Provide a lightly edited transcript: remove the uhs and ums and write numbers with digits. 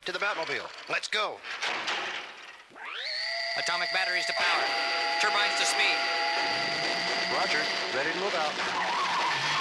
To the Batmobile. Let's go. Atomic batteries to power. Turbines to speed. Roger. Ready to move out.